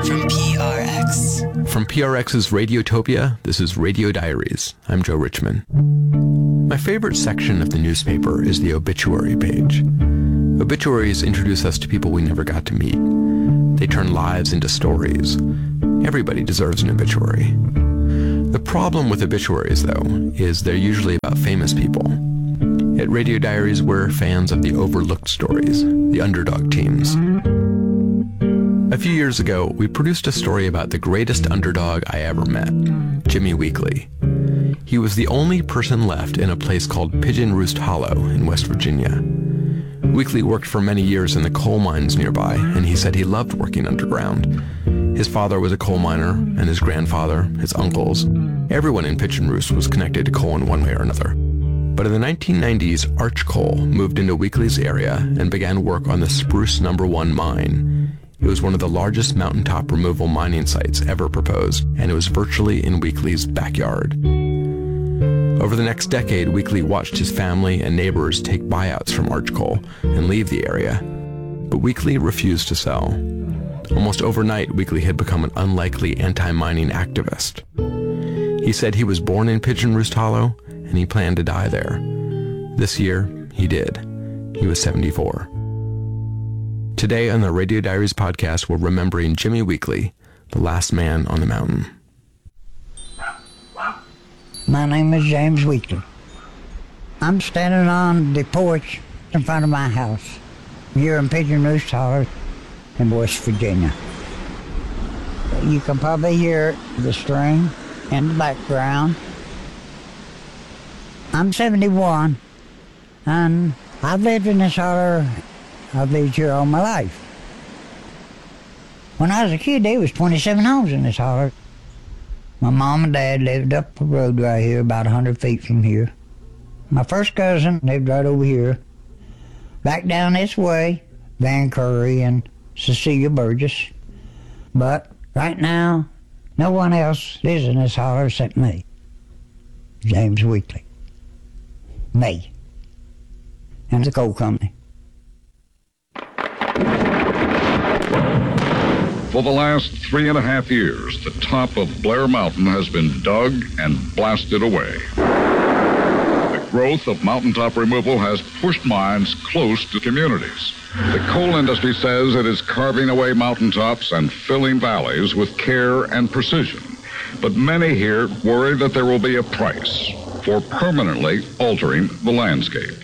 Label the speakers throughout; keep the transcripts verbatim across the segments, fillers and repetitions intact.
Speaker 1: From P R X.
Speaker 2: From P R X's Radiotopia, this is Radio Diaries. I'm Joe Richman. My favorite section of the newspaper is the obituary page. Obituaries introduce us to people we never got to meet. They turn lives into stories. Everybody deserves an obituary. The problem with obituaries, though, is they're usually about famous people. At Radio Diaries, we're fans of the overlooked stories, the underdog teams. A few years ago, we produced a story about the greatest underdog I ever met, Jimmy Weekley. He was the only person left in a place called Pigeon Roost Hollow in West Virginia. Weekley worked for many years in the coal mines nearby, and he said he loved working underground. His father was a coal miner, and his grandfather, his uncles. Everyone in Pigeon Roost was connected to coal in one way or another. But in the nineteen nineties, Arch Coal moved into Weekley's area and began work on the Spruce Number One mine. It was one of the largest mountaintop removal mining sites ever proposed, and it was virtually in Weekley's backyard. Over the next decade, Weekley watched his family and neighbors take buyouts from Arch Coal and leave the area. But Weekley refused to sell. Almost overnight, Weekley had become an unlikely anti-mining activist. He said he was born in Pigeon Roost Hollow, and he planned to die there. This year, he did. He was seventy-four. Today on the Radio Diaries podcast, we're remembering Jimmy Weekley, the last man on the mountain.
Speaker 3: My name is James Weekley. I'm standing on the porch in front of my house here in Pigeon Roost Hollow in West Virginia. You can probably hear the stream in the background. I'm seventy-one, and I've lived in this holler. I've lived here all my life. When I was a kid, there was twenty-seven homes in this holler. My mom and dad lived up the road right here, about one hundred feet from here. My first cousin lived right over here. Back down this way, Van Curry and Cecilia Burgess. But right now, no one else lives in this holler except me, James Weekley. Me. And the coal company.
Speaker 4: For the last three and a half years, the top of Blair Mountain has been dug and blasted away. The growth of mountaintop removal has pushed mines close to communities. The coal industry says it is carving away mountaintops and filling valleys with care and precision. But many here worry that there will be a price for permanently altering the landscape.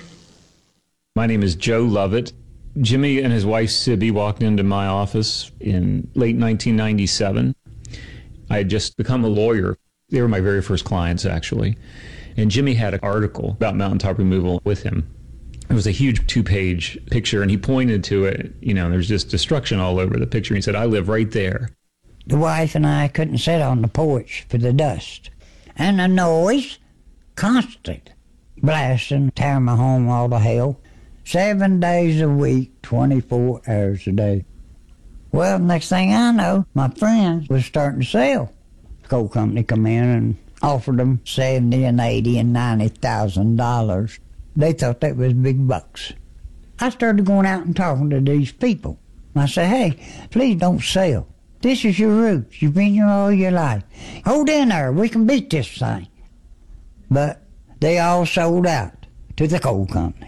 Speaker 5: My name is Joe Lovett. Jimmy and his wife, Sibby, walked into my office in late nineteen ninety-seven. I had just become a lawyer. They were my very first clients, actually. And Jimmy had an article about mountaintop removal with him. It was a huge two-page picture, and he pointed to it. You know, there's just destruction all over the picture. He said, I live right there.
Speaker 3: The wife and I couldn't sit on the porch for the dust. And the noise, constant. Blasting, tearing my home all to hell. Seven days a week, twenty-four hours a day. Well, next thing I know, my friends was starting to sell. The coal company come in and offered them seventy and eighty and ninety thousand dollars. They thought that was big bucks. I started going out and talking to these people. I said, hey, please don't sell. This is your roots. You've been here all your life. Hold in there. We can beat this thing. But they all sold out to the coal company.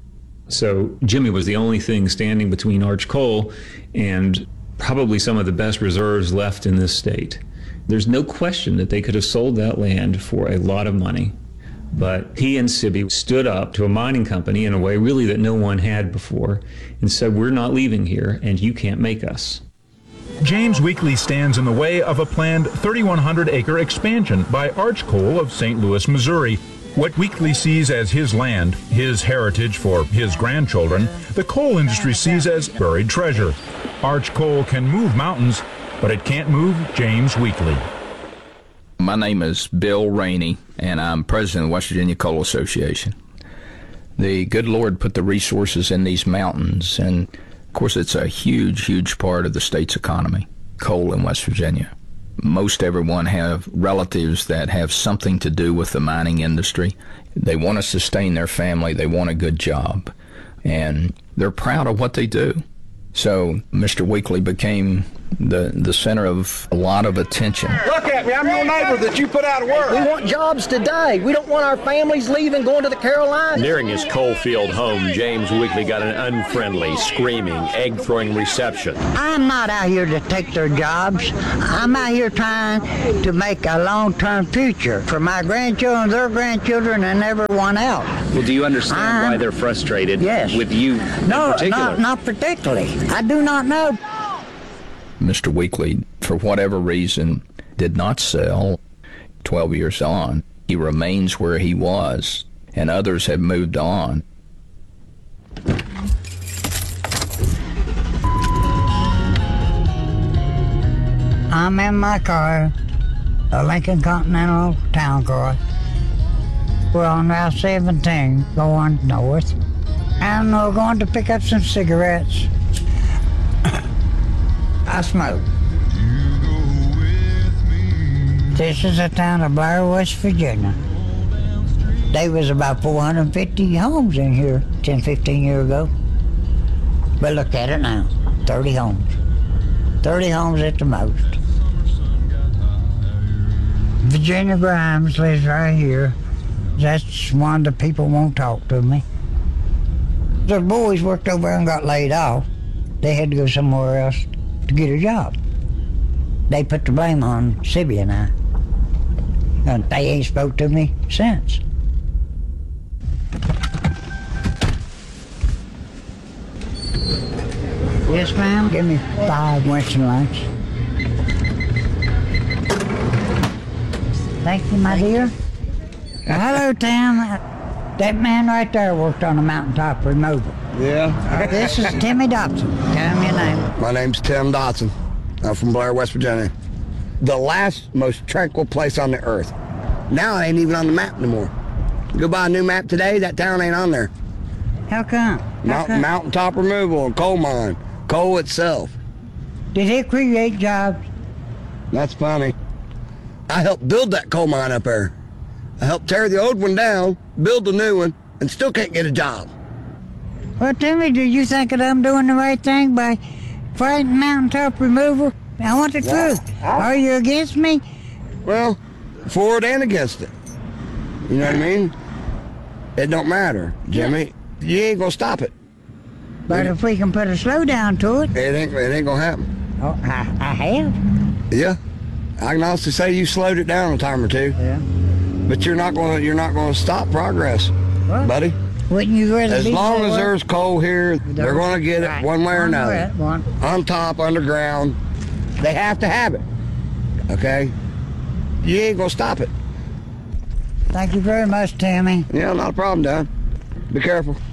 Speaker 5: So Jimmy was the only thing standing between Arch Coal and probably some of the best reserves left in this state. There's no question that they could have sold that land for a lot of money. But he and Sibby stood up to a mining company in a way really that no one had before and said, we're not leaving here and you can't make us.
Speaker 6: James Weekley stands in the way of a planned thirty-one hundred acre expansion by Arch Coal of Saint Louis, Missouri. What Weekley sees as his land, his heritage for his grandchildren, the coal industry sees as buried treasure. Arch Coal can move mountains, but it can't move James Weekley.
Speaker 7: My name is Bill Rainey, and I'm president of the West Virginia Coal Association. The good Lord put the resources in these mountains, and of course it's a huge, huge part of the state's economy, coal in West Virginia. Most everyone have relatives that have something to do with the mining industry. They want to sustain their family. They want a good job. And they're proud of what they do. So Mister Weekley became the, the center of a lot of attention.
Speaker 1: Look at me, I'm your neighbor that you put out of work.
Speaker 8: We want jobs today. We don't want our families leaving, going to the Carolinas.
Speaker 9: Nearing his Coalfield home, James Weekly got an unfriendly, screaming, egg-throwing reception.
Speaker 3: I'm not out here to take their jobs. I'm out here trying to make a long-term future for my grandchildren, their grandchildren, and everyone else.
Speaker 9: Well, do you understand
Speaker 3: I'm,
Speaker 9: why they're frustrated
Speaker 3: yes.
Speaker 9: with you
Speaker 3: no,
Speaker 9: in particular?
Speaker 3: Not, not particularly. I do not know.
Speaker 7: Mister Weekly, for whatever reason, did not sell. twelve years on, he remains where he was, and others have moved on.
Speaker 3: I'm in my car, a Lincoln Continental town car. We're on Route seventeen going north, and we're going to pick up some cigarettes. I smoke. This is the town of Blair, West Virginia. There was about four hundred fifty homes in here ten, fifteen years ago. But look at it now, thirty homes. thirty homes at the most. Virginia Grimes lives right here. That's one of the people won't talk to me. The boys worked over there and got laid off. They had to go somewhere else to get a job. They put the blame on Sibby and I. And they ain't spoke to me since. Yes, ma'am. Give me five Winston Lights. Thank you, my dear. Well, hello, Tim. That man right there worked on a mountaintop removal.
Speaker 1: Yeah.
Speaker 3: This is Timmy Dobson. Tell me your name.
Speaker 10: My name's Tim Dotson. I'm from Blair, West Virginia. The last most tranquil place on the earth. Now it ain't even on the map anymore. Go buy a new map today, that town ain't on there.
Speaker 3: How come? How
Speaker 10: Mount,
Speaker 3: come?
Speaker 10: Mountaintop removal and coal mine. Coal itself.
Speaker 3: Did it create jobs?
Speaker 10: That's funny. I helped build that coal mine up there. I helped tear the old one down, build the new one, and still can't get a job.
Speaker 3: Well, Timmy, do you think that I'm doing the right thing by fighting mountaintop removal? I want the truth. Are you against me?
Speaker 10: Well, for it and against it. You know what I mean? It don't matter, Jimmy. You ain't gonna stop it.
Speaker 3: But if we can put a slow down to it.
Speaker 10: It ain't, it ain't gonna happen.
Speaker 3: Oh, I, I have.
Speaker 10: Yeah. I can honestly say you slowed it down a time or two.
Speaker 3: Yeah.
Speaker 10: But you're not gonna you're not gonna stop progress,
Speaker 3: What?
Speaker 10: buddy.
Speaker 3: Wouldn't you rather
Speaker 10: As
Speaker 3: be
Speaker 10: long as
Speaker 3: forward?
Speaker 10: there's coal here, they're gonna get it
Speaker 3: Right.
Speaker 10: one way or
Speaker 3: One
Speaker 10: another.
Speaker 3: way, one.
Speaker 10: On top, underground. They have to have it. Okay? You ain't gonna stop it.
Speaker 3: Thank you very much, Timmy.
Speaker 10: Yeah, not a problem, Don. Be careful.